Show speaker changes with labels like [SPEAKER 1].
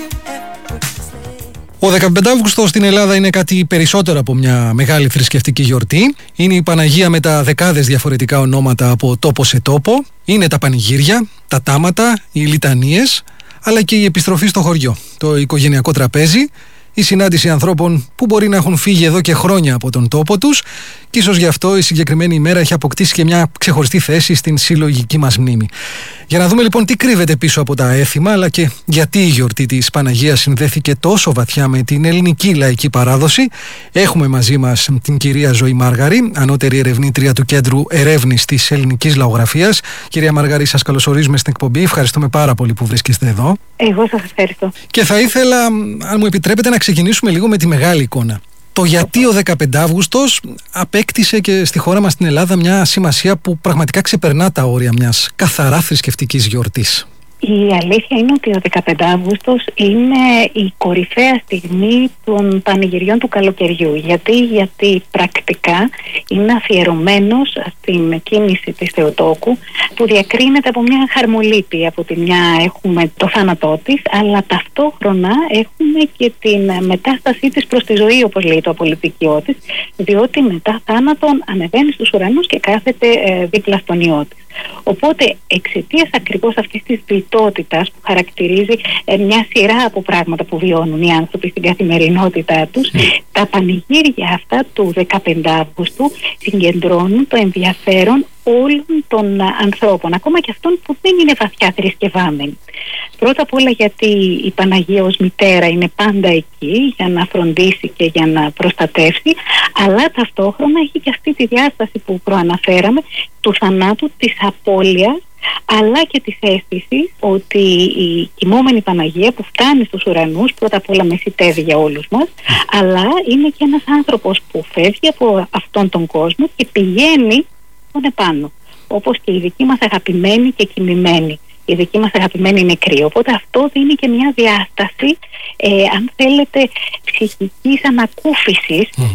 [SPEAKER 1] Ο 15 Αύγουστος στην Ελλάδα είναι κάτι περισσότερο από μια μεγάλη θρησκευτική γιορτή. Είναι η Παναγία με τα δεκάδες διαφορετικά ονόματα από τόπο σε τόπο. Είναι τα πανηγύρια, τα τάματα, οι λιτανίες, αλλά και η επιστροφή στο χωριό, το οικογενειακό τραπέζι, η συνάντηση ανθρώπων που μπορεί να έχουν φύγει εδώ και χρόνια από τον τόπο τους και ίσως γι' αυτό η συγκεκριμένη ημέρα έχει αποκτήσει και μια ξεχωριστή θέση στην συλλογική μας μνήμη. Για να δούμε λοιπόν τι κρύβεται πίσω από τα έθιμα, αλλά και γιατί η γιορτή της Παναγίας συνδέθηκε τόσο βαθιά με την ελληνική λαϊκή παράδοση, έχουμε μαζί μας την κυρία Ζωή Μάργαρη, ανώτερη ερευνήτρια του Κέντρου Ερεύνης της Ελληνικής Λαογραφίας. Κυρία Μάργαρη, σας καλωσορίζουμε στην εκπομπή. Ευχαριστούμε πάρα πολύ που βρίσκεστε εδώ.
[SPEAKER 2] Εγώ σας ευχαριστώ.
[SPEAKER 1] Και θα ήθελα, αν μου επιτρέπετε, να ξεκινήσουμε λίγο με τη μεγάλη εικόνα. Το γιατί ο 15 Αύγουστος απέκτησε και στη χώρα μας στην Ελλάδα μια σημασία που πραγματικά ξεπερνά τα όρια μιας καθαρά θρησκευτικής γιορτής.
[SPEAKER 2] Η αλήθεια είναι ότι ο 15 Αύγουστος είναι η κορυφαία στιγμή των πανηγυριών του καλοκαιριού. Γιατί πρακτικά είναι αφιερωμένος στην κίνηση της Θεοτόκου, που διακρίνεται από μια χαρμολύπη. Από τη μια έχουμε το θάνατό της, αλλά ταυτόχρονα έχουμε και την μετάστασή της προς τη ζωή, όπως λέει το απολυτικιό της, διότι μετά θάνατον ανεβαίνει στους ουρανούς και κάθεται δίπλα στον Υιό της. Οπότε, εξαιτίας ακριβώς αυτής της βιτότητας που χαρακτηρίζει μια σειρά από πράγματα που βιώνουν οι άνθρωποι στην καθημερινότητά τους, τα πανηγύρια αυτά του 15 Αύγουστου συγκεντρώνουν το ενδιαφέρον όλων των ανθρώπων, ακόμα και αυτών που δεν είναι βαθιά θρησκευάμενοι. Πρώτα απ' όλα γιατί η Παναγία ως μητέρα είναι πάντα εκεί για να φροντίσει και για να προστατεύσει, αλλά ταυτόχρονα έχει και αυτή τη διάσταση που προαναφέραμε του θανάτου, της απώλειας, αλλά και της αίσθησης ότι η κοιμόμενη Παναγία που φτάνει στους ουρανούς πρώτα απ' όλα μεσιτεύει για όλους μας, αλλά είναι και ένας άνθρωπος που φεύγει από αυτόν τον κόσμο και πηγαίνει τον επάνω, όπως και η δική μας αγαπημένη και κοιμημένη, η δική μας αγαπημένη νεκρή. Οπότε αυτό δίνει και μια διάσταση, αν θέλετε, ψυχικής ανακούφισης